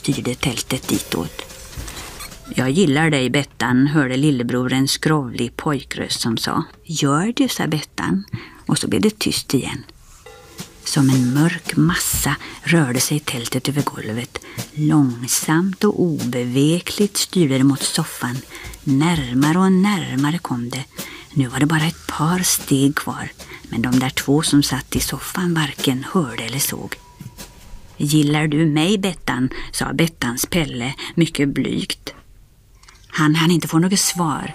styrde tältet ditåt. Jag gillar dig, Bettan, hörde lillebror en skrovlig pojkröst som sa. Gör du, sa Bettan, och så blev det tyst igen. Som en mörk massa rörde sig tältet över golvet. Långsamt och obevekligt styrde det mot soffan. Närmare och närmare kom det. Nu var det bara ett par steg kvar. Men de där två som satt i soffan varken hörde eller såg. Gillar du mig, Bettan, sa Bettans Pelle mycket blygt. Han hann inte få något svar.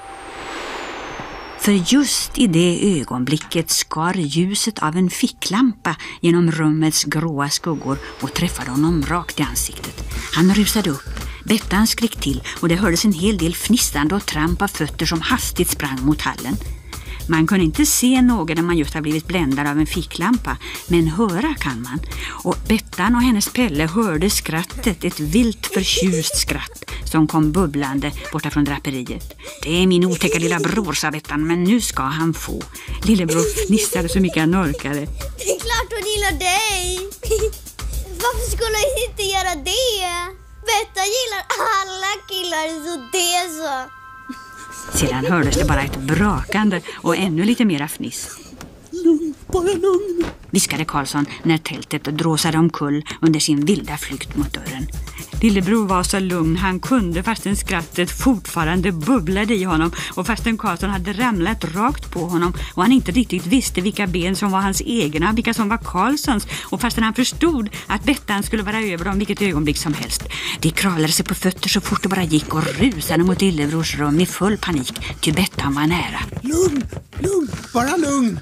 För just i det ögonblicket skar ljuset av en ficklampa genom rummets gråa skuggor och träffade honom rakt i ansiktet. Han rusade upp. Bettan skrek till och det hördes en hel del fnissande och tramp av fötter som hastigt sprang mot hallen. Man kunde inte se något när man just har blivit bländad av en ficklampa, men höra kan man. Och Bettan och hennes Pelle hörde skrattet, ett vilt förtjust skratt som kom bubblande borta från draperiet. Det är min otäcka lilla bror, sa Bettan, men nu ska han få. Lillebror fnissade så mycket han orkade. Det är klart hon gillar dig. Varför skulle jag inte göra det? Bettan gillar alla killar, så det så. Sedan hördes det bara ett brakande och ännu lite mera fniss. Lugn, bara lugn, viskade Karlsson när tältet dråsade omkull under sin vilda flykt mot dörren. Lillebror var så lugn han kunde fastän skrattet fortfarande bubblade i honom och fastän Karlsson hade ramlat rakt på honom och han inte riktigt visste vilka ben som var hans egna, vilka som var Karlssons och fastän han förstod att Bettan skulle vara över dem vilket ögonblick som helst. De kravlade sig på fötter så fort det bara gick och rusade mot Lillebrors rum i full panik till Bettan var nära. Lugn, bara lugn.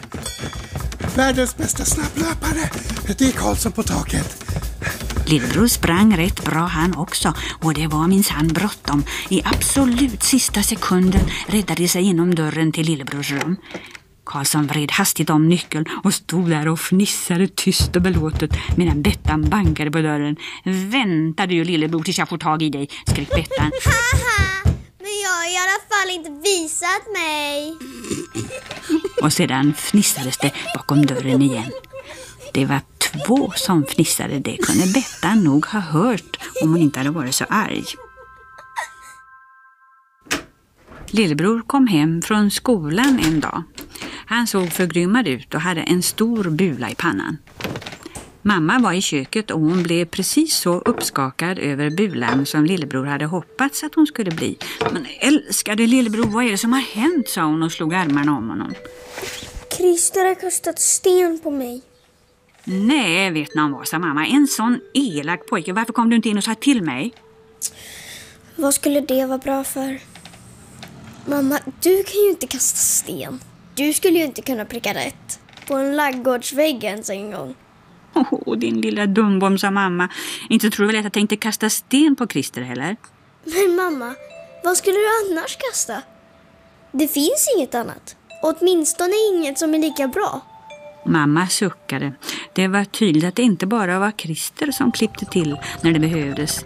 Världens bästa snabblöpare, det är Karlsson på taket. Lillebror sprang rätt bra han också och det var minsann bråttom. I absolut sista sekunden räddade sig inom dörren till Lillebrors rum. Karlsson vred hastigt om nyckeln och stod där och fnissade tyst och belåtet medan Bettan bankade på dörren. Vänta du, Lillebror, tills jag får tag i dig, skrek Bettan. Haha, men jag har i alla fall inte visat mig. Och sedan fnissades det bakom dörren igen. Det var två som fnissade, det kunde Bettan nog ha hört om hon inte hade varit så arg. Lillebror kom hem från skolan en dag. Han såg förgrymmad ut och hade en stor bula i pannan. Mamma var i köket och hon blev precis så uppskakad över bulan som Lillebror hade hoppats att hon skulle bli. Men älskade Lillebror, vad är det som har hänt, sa hon och slog armarna om honom. Christer har kastat sten på mig. Nej, vet någon vad, sa mamma. En sån elak pojke. Varför kom du inte in och sa till mig? Vad skulle det vara bra för? Mamma, du kan ju inte kasta sten. Du skulle ju inte kunna pricka rätt på en laggårdsvägg ens en gång. Din lilla dumbom, sa mamma. Inte tror väl att jag tänkte kasta sten på Christer heller? Men mamma, vad skulle du annars kasta? Det finns inget annat. Åtminstone inget som är lika bra. Mamma suckade. Det var tydligt att det inte bara var Christer som klippte till när det behövdes.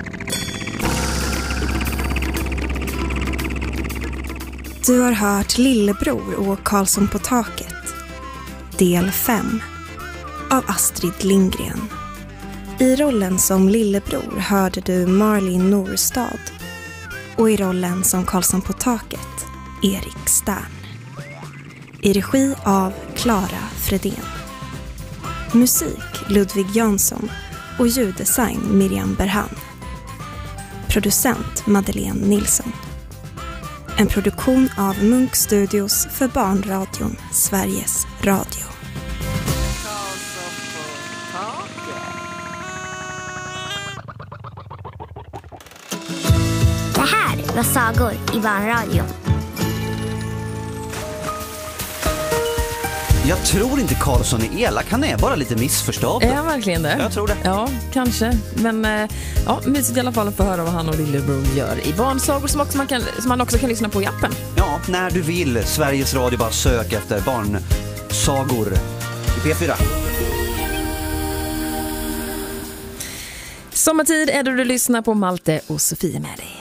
Du har hört Lillebror och Karlsson på taket. Del 5 av Astrid Lindgren. I rollen som Lillebror hörde du Marlin Norstad och i rollen som Karlsson på taket Erik Stern. I regi av Clara Fredén. Musik Ludvig Jansson och ljuddesign Miriam Berhan. Producent Madeleine Nilsson. En produktion av Munk Studios för barnradion Sveriges Radio. Det här var sagor i barnradion. Jag tror inte Karlsson är elak, han är bara lite missförstådd. Är han verkligen det? Jag tror det. Ja, kanske. Men ja, mysigt i alla fall att få höra vad han och Lillebror gör i barnsagor som man också kan lyssna på i appen. Ja, när du vill. Sveriges Radio, bara sök efter barnsagor i P4. Sommartid är då du lyssnar på Malte och Sofie med dig.